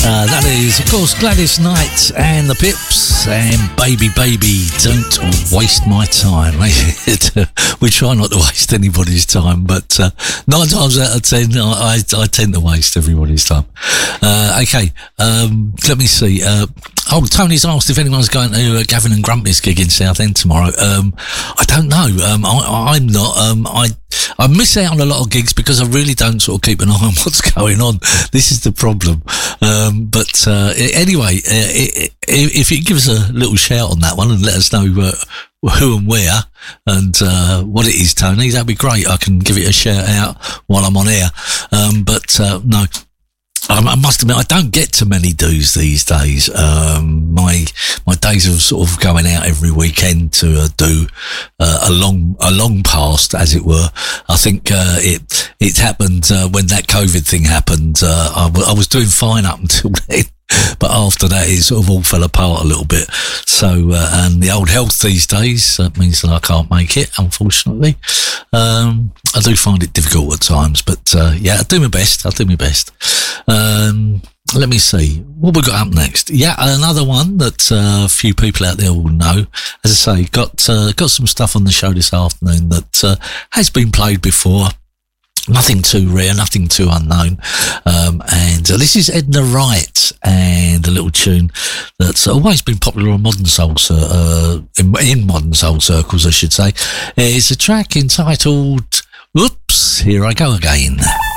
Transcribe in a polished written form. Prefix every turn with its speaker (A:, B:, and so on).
A: That is, of course, Gladys Knight and the Pips and Baby Baby, Don't Waste My Time. We try not to waste anybody's time, but 9 times out of 10, I tend to waste everybody's time. Okay, let me see. Tony's asked if anyone's going to Gavin and Grumpy's gig in Southend tomorrow. I don't know. I'm not. I miss out on a lot of gigs because I really don't sort of keep an eye on what's going on. This is the problem. But anyway, if you give us a little shout on that one and let us know who and where and what it is, Tony, that'd be great. I can give it a shout out while I'm on air. But no. I must admit, I don't get to many do's these days. My days of sort of going out every weekend to do a long past, as it were. I think it happened when that COVID thing happened. I was doing fine up until then. But after that, it sort of all fell apart a little bit. So, and the old health these days, that means that I can't make it, unfortunately. I do find it difficult at times, but, yeah, I'll do my best. Let me see. What we got up next? Yeah, another one that a few people out there will know. As I say, got some stuff on the show this afternoon that has been played before. Nothing too rare, nothing too unknown. And this is Edna Wright and a little tune that's always been popular on modern soul, in modern soul circles, I should say. It's a track entitled, Oops, Here I Go Again.